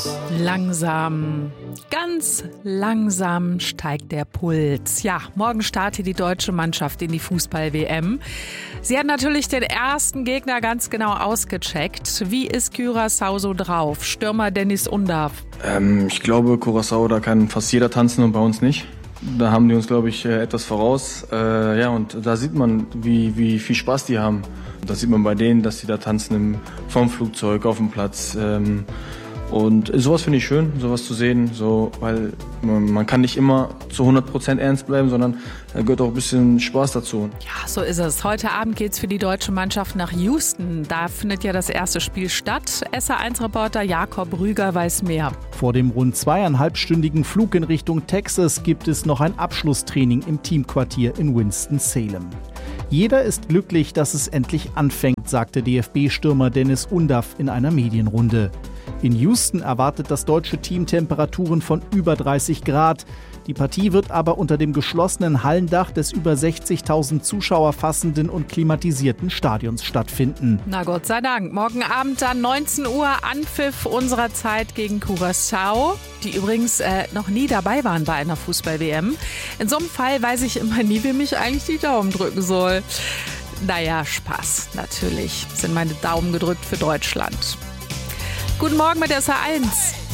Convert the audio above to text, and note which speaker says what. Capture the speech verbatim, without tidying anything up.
Speaker 1: Langsam, ganz langsam steigt der Puls. Ja, morgen startet die deutsche Mannschaft in die Fußball-W M. Sie hat natürlich den ersten Gegner ganz genau ausgecheckt. Wie ist Curaçao so drauf? Stürmer Dennis Undav.
Speaker 2: Ähm, ich glaube, Curaçao, da kann fast jeder tanzen und bei uns nicht. Da haben die uns, glaube ich, etwas voraus. Äh, ja, und da sieht man, wie, wie viel Spaß die haben. Das sieht man bei denen, dass die da tanzen im, vom Flugzeug auf dem Platz. Ähm, Und sowas finde ich schön, sowas zu sehen, so, weil man, man kann nicht immer zu hundert Prozent ernst bleiben, sondern da gehört auch ein bisschen Spaß dazu.
Speaker 1: Ja, so ist es. Heute Abend geht's für die deutsche Mannschaft nach Houston. Da findet ja das erste Spiel statt. S R eins Reporter Jakob Rüger weiß mehr.
Speaker 3: Vor dem rund zweieinhalbstündigen Flug in Richtung Texas gibt es noch ein Abschlusstraining im Teamquartier in Winston-Salem. Jeder ist glücklich, dass es endlich anfängt, sagte D F B-Stürmer Dennis Undav in einer Medienrunde. In Houston erwartet das deutsche Team Temperaturen von über dreißig Grad. Die Partie wird aber unter dem geschlossenen Hallendach des über sechzigtausend Zuschauer fassenden und klimatisierten Stadions stattfinden.
Speaker 1: Na Gott sei Dank. Morgen Abend dann neunzehn Uhr Anpfiff unserer Zeit gegen Curaçao, die übrigens äh, noch nie dabei waren bei einer Fußball-W M. In so einem Fall weiß ich immer nie, wem ich eigentlich die Daumen drücken soll. Naja, Spaß. Natürlich sind meine Daumen gedrückt für Deutschland. Guten Morgen mit S R eins.